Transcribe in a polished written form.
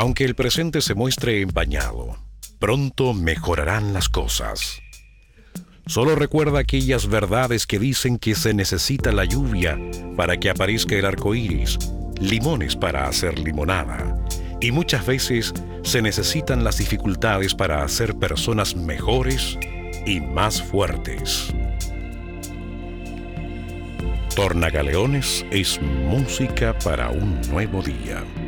Aunque el presente se muestre empañado, pronto mejorarán las cosas. Solo recuerda aquellas verdades que dicen que se necesita la lluvia para que aparezca el arco iris, limones para hacer limonada, y muchas veces se necesitan las dificultades para hacer personas mejores y más fuertes. Tornagaleones es música para un nuevo día.